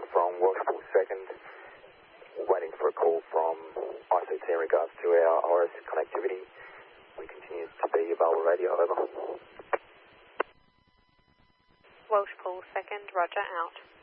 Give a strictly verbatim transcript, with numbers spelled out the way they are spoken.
from Welshpool second, waiting for a call from I C T in regards to our I R S connectivity. We continue to be available radio, over. Welshpool second, roger, out.